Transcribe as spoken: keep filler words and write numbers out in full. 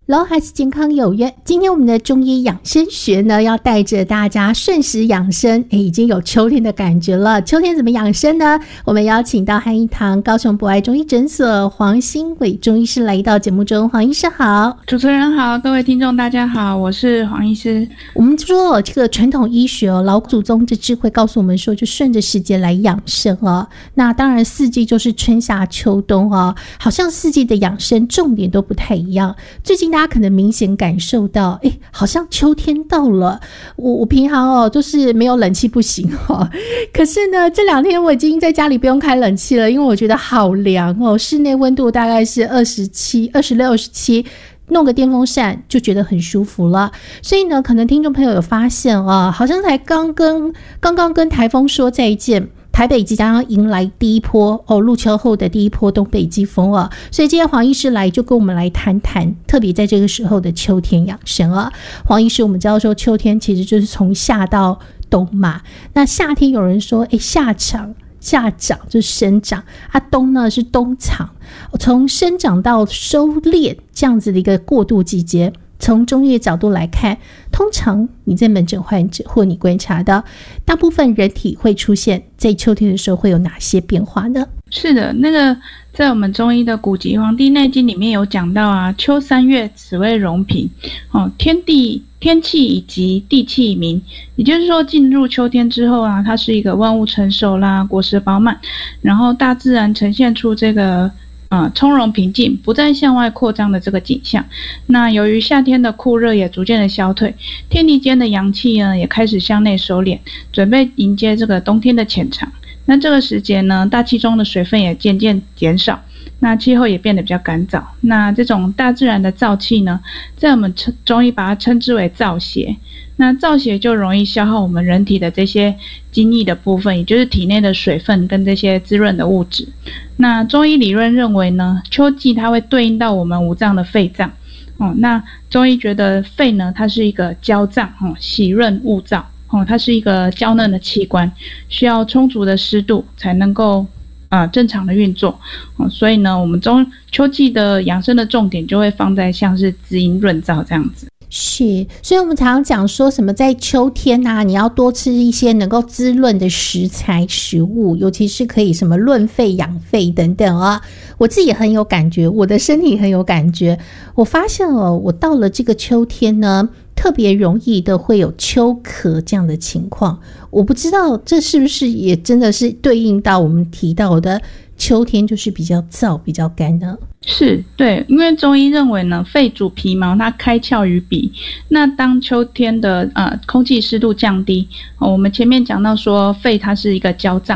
喽，还是健康有约。今天我们的中医养生学呢，要带着大家顺时养生，诶，已经有秋天的感觉了。秋天怎么养生呢？我们邀请到汉医堂高雄博爱中医诊所黄兴伟中医师来到节目中。黄医师好。 主持人好，各位听众大家好，我是黄医师。 我们说这个传统医学哦，老祖宗的智慧告诉我们说，就顺着时节来养生哦。那当然四季就是春夏秋冬哦，好像四季的养生重点都不太一样。最近大家可能明显感受到，哎，好像秋天到了。我我平常哦都是没有冷气不行哦，可是呢这两天我已经在家里不用开冷气了，因为我觉得好凉哦，室内温度大概是二十七、二十六、二十七。弄个电风扇就觉得很舒服了。所以呢，可能听众朋友有发现啊，好像才刚跟刚刚跟台风说再见。台北即将要迎来第一波哦，入秋后的第一波东北季风啊，所以今天黄医师来就跟我们来谈谈，特别在这个时候的秋天养生啊。黄医师，我们知道说秋天其实就是从夏到冬嘛，那夏天有人说，哎，夏长。夏长就是生长啊，冬呢是冬藏，从生长到收敛这样子的一个过渡季节。从中医的角度来看，通常你在门诊患者或你观察到，大部分人体会出现在秋天的时候会有哪些变化呢？ 是的，那个在我们中医的古籍《黄帝内经》里面有讲到啊，秋三月，此谓荣平。哦，天地天气以及地气以明，也就是说进入秋天之后啊，它是一个万物成熟啦，果实饱满，然后大自然呈现出这个呃，从容平静，不再向外扩张的这个景象。那由于夏天的酷热也逐渐的消退，天地间的阳气呢也开始向内收敛，准备迎接这个冬天的潜藏。那这个时节呢，大气中的水分也渐渐减少，那气候也变得比较干燥。那这种大自然的燥气呢，在我们中医把它称之为燥邪。那燥邪就容易消耗我们人体的这些津液的部分，也就是体内的水分跟这些滋润的物质。那中医理论认为呢，秋季它会对应到我们五脏的肺脏。哦，那中医觉得肺呢，它是一个娇脏，哦，喜润物燥，哦，它是一个娇嫩的器官，需要充足的湿度才能够呃正常的运作。哦，所以呢，我们中秋季的养生的重点就会放在像是滋阴润燥这样子。 是，所以我们常常讲说什么在秋天啊，你要多吃一些能够滋润的食材食物，尤其是可以什么润肺养肺等等啊。我自己也很有感觉，我的身体很有感觉。我发现哦，我到了这个秋天呢，特别容易的会有秋咳这样的情况。我不知道这是不是也真的是对应到我们提到的秋天就是比较燥比较干呢？ 是，对，因为中医认为呢，肺主皮毛，它开窍于鼻。那当秋天的呃空气湿度降低，哦，我们前面讲到说肺它是一个娇脏，